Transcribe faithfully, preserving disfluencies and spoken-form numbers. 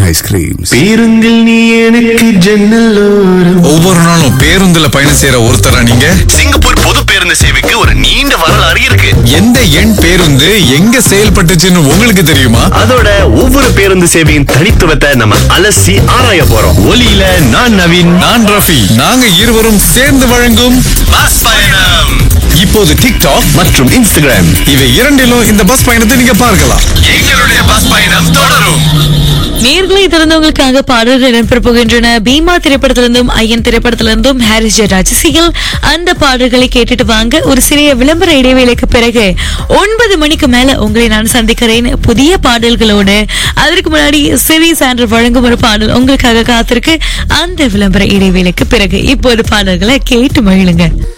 Ice creams. பேருந்தில் நீ எனக்கு ஜன்னலோரம். ஒவ்வொரு நாளும் பேருந்துல பயணம் செய்யற ஒருத்தரா நீங்க? சிங்கப்பூர் பொது பேருந்து சேவைக்கு ஒரு நீண்ட வரலாறு இருக்கு. எந்த எண் பேருந்து எங்க செயல்பட்டுச்சுன்னு உங்களுக்கு தெரியுமா? அதோட ஒவ்வொரு பேருந்து சேவையின் தனித்துவத்தை நம்ம அலசி ஆராய போறோம். ஒலியில நான் நவீன், நான் ரஃபி. நாங்க இருவரும் சேர்ந்து வழங்கும் பஸ் பயணம். இப்போது டிக்டாக் மற்றும் இன்ஸ்டாகிராம் இவை இரண்டிலும் இந்த பஸ் பயணத்தை நீங்க பார்க்கலாம். எங்களுடைய பஸ் பயணம் தொடரும். நேர்களை திறந்தவங்களுக்காக பாடல்கள் இடம்பெற போகின்றன. பீமா திரைப்படத்திலிருந்தும் ஐயன் திரைப்படத்திலிருந்தும் ஹாரிஸ் ஜெயராஜ் இசையில் அந்த பாடல்களை கேட்டுட்டு வாங்க. ஒரு சிறிய விளம்பர இடைவேளைக்கு பிறகு ஒன்பது மணிக்கு மேல உங்களை நான் சந்திக்கிறேன் புதிய பாடல்களோடு. அதற்கு முன்னாடி சிரி சாண்டர் வழங்கும் ஒரு பாடல் உங்களுக்காக காத்திருக்கு. அந்த விளம்பர இடைவேளைக்கு பிறகு இப்போது பாடல்களை கேட்டு மகிழுங்க.